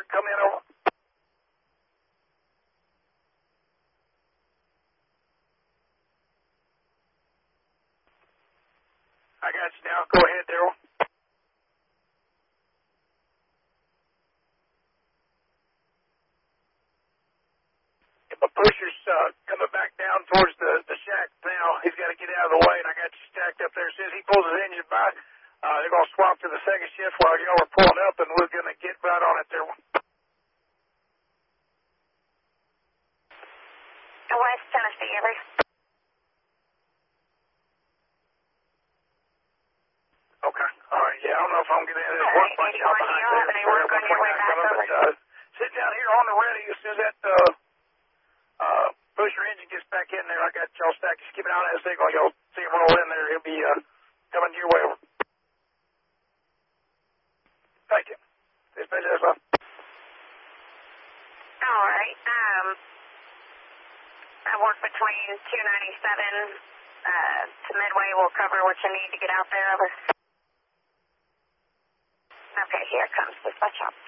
come in over. I got you now. Go ahead, Daryl. If a pusher's coming back down towards the shack now, he's got to get out of the way, and I got you stacked up there. As soon as he pulls his engine by, they're going to swap to the second shift while y'all are pulling up, and we're going to get right on it there. West Tennessee, ever. Okay. All right. Yeah, I don't know if I'm going to get that work bunch out behind there. Any work on your way back over? Sitting down here on the ready as soon as that pusher engine gets back in there. I got y'all stacked. Just keep it on that signal. You'll see him roll in there. He'll be coming your way over. Thank you. Dispatch as well. All right. I work between 297 to Midway. We'll cover what you need to get out there. Over. Okay, here comes dispatch up.